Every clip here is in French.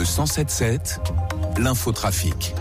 Le 107.7, l'infotrafic.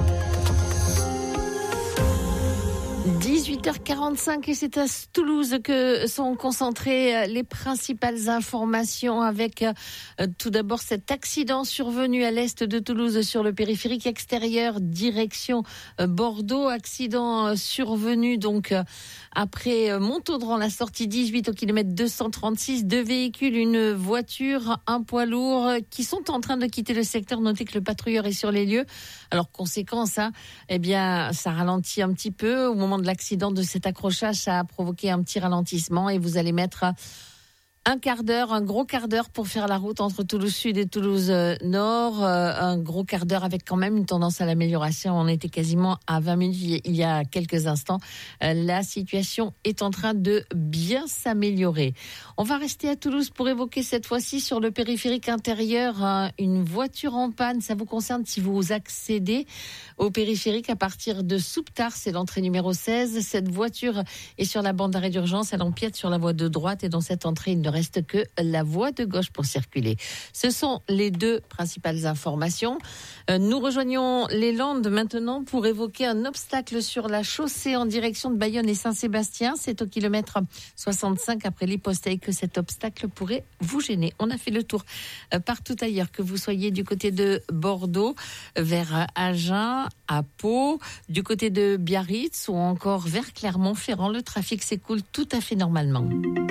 18h45 et c'est à Toulouse que sont concentrées les principales informations avec tout d'abord cet accident survenu à l'est de Toulouse sur le périphérique extérieur direction Bordeaux. Accident survenu donc après Montaudran, la sortie 18 au kilomètre 236. Deux véhicules, une voiture, un poids lourd qui sont en train de quitter le secteur. Notez que le patrouilleur est sur les lieux. Alors conséquence, eh bien ça ralentit un petit peu au moment de l'accident de cet accrochage, ça a provoqué un petit ralentissement et vous allez mettre un gros quart d'heure pour faire la route entre Toulouse Sud et Toulouse Nord. Un gros quart d'heure avec quand même une tendance à l'amélioration. On était quasiment à 20 minutes il y a quelques instants. La situation est en train de bien s'améliorer. On va rester à Toulouse pour évoquer cette fois-ci sur le périphérique intérieur une voiture en panne. Ça vous concerne si vous accédez au périphérique à partir de Souptard, c'est l'entrée numéro 16. Cette voiture est sur la bande d'arrêt d'urgence. Elle empiète sur la voie de droite et dans cette entrée, il ne reste que la voie de gauche pour circuler. Ce sont les deux principales informations. Nous rejoignons les Landes maintenant pour évoquer un obstacle sur la chaussée en direction de Bayonne et Saint-Sébastien. C'est au kilomètre 65 après l'hypothèque que cet obstacle pourrait vous gêner. On a fait le tour partout ailleurs, que vous soyez du côté de Bordeaux, vers Agen, à Pau, du côté de Biarritz ou encore vers Clermont-Ferrand. Le trafic s'écoule tout à fait normalement.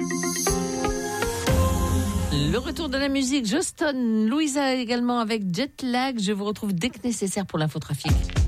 Le retour de la musique, Justin, Louisa également avec Jet Lag. Je vous retrouve dès que nécessaire pour l'infotrafic.